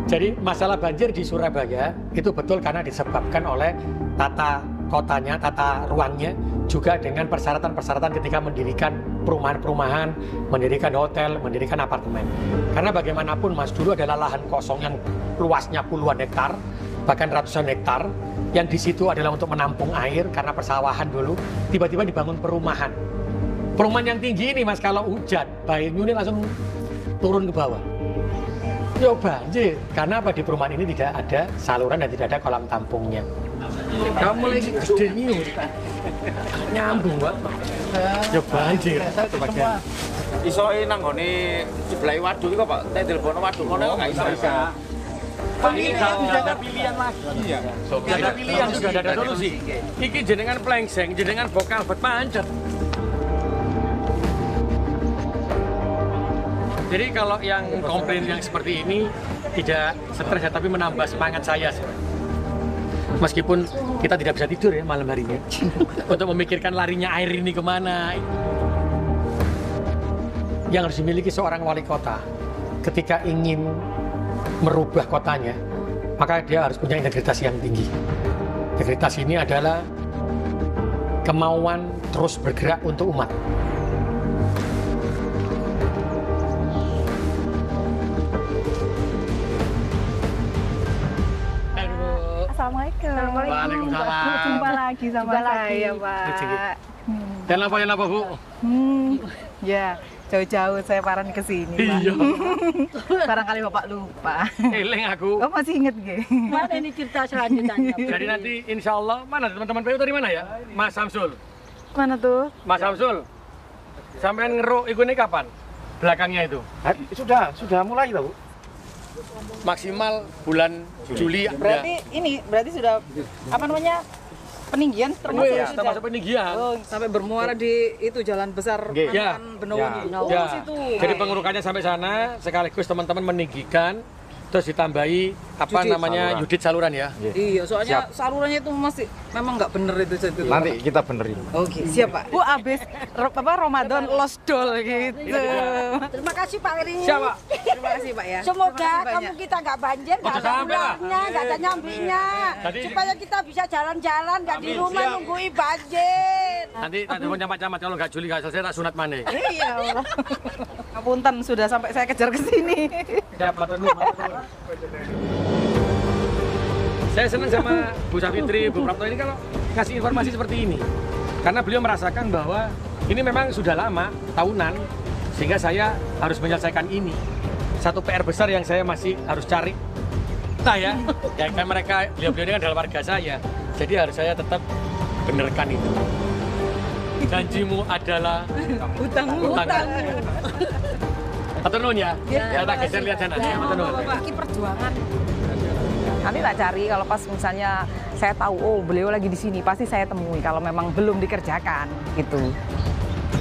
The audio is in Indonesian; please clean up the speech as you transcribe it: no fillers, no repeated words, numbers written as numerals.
Jadi masalah banjir di Surabaya itu betul karena disebabkan oleh tata kotanya, tata ruangnya, juga dengan persyaratan-persyaratan ketika mendirikan perumahan-perumahan, mendirikan hotel, mendirikan apartemen. Karena bagaimanapun Mas, dulu adalah lahan kosong yang luasnya puluhan hektar, bahkan ratusan hektar, yang di situ adalah untuk menampung air karena persawahan dulu, tiba-tiba dibangun perumahan. Perumahan yang tinggi ini Mas, kalau hujan, Bayunya langsung turun ke bawah. Yo banjir, karena apa, di perumahan ini tidak ada saluran dan tidak ada kolam tampungnya. Kamu lagi gede ini, nyambung Pak. Yo banjir. Iso nang ngene sebelah waduk iku Pak, tak telepon waduk ngono enggak iso. Pak, ini sudah ada pilihan lagi ya. Sudah ada pilihan, sudah ada solusi. Iki jenengan plengseng, jenengan vokal buat pancet. Jadi kalau yang komplain yang seperti ini tidak stres ya, tapi menambah semangat saya. Meskipun kita tidak bisa tidur ya malam harinya untuk memikirkan larinya air ini kemana. Yang harus dimiliki seorang wali kota ketika ingin merubah kotanya, maka dia harus punya integritas yang tinggi. Integritas ini adalah kemauan terus bergerak untuk umat. Assalamualaikum. Waalaikumsalam. Jumpa lagi sama saya, Pak. Dan apa Bu? Ya, jauh-jauh saya paran ke sini, Pak. Iya. Barangkali Bapak lupa. Eling aku. Oh, masih inget gak? Mana ini cerita selanjutnya? Jadi nanti insya Allah, mana teman-teman PU dari mana ya? Mas Samsul. Mana tuh? Mas Samsul, sampean ngeruk iku ini kapan? Belakangnya itu? Sudah mulai Bu. Maksimal bulan Juli. Berarti sudah apa namanya? Peninggian termasuk Ya, sudah. termasuk peninggian. Oh, sampai bermuara di itu jalan besar Ya. Benowo. Oh, Ya. situ. Jadi pengurukannya sampai sana, sekaligus teman-teman meninggikan, terus ditambahi apa Yudit. namanya yudit saluran ya. Iya, soalnya salurannya itu masih memang nggak bener itu. Nanti kita benerin. Oke, siap Pak. Bu abis Ramadan lost doll gitu. Terima kasih Pak Eri. Siapa? Terima kasih Pak ya. Semoga kamu kita nggak banjir, nggak ada sampai lah. ulahnya, nggak ada nyambinya. Jadi- Supaya kita bisa jalan-jalan, nggak di Amin, rumah siap. nunggui banjir. Nanti telepon camat-camat, kalau nggak Juli nggak selesai tak sunat mana. Iya Allah. Ngapunten sudah sampai saya kejar ke sini. Siapa dulu? Saya senang sama Bu Safitri, Bu Prapto ini kalau ngasih informasi seperti ini. Karena beliau merasakan bahwa ini memang sudah lama, tahunan, sehingga saya harus menyelesaikan ini. Satu PR besar yang saya masih harus cari. Nah ya, kan mereka, beliau-beliau ini kan adalah warga saya. Jadi harus saya tetap benerkan itu. Janjimu adalah Hutangmu. Atau nun ya? Ya, tak geser lihat sana. Atau nun. Ini perjuangan. Nanti tak cari kalau pas misalnya saya tahu oh beliau lagi di sini pasti saya temui kalau memang belum dikerjakan gitu.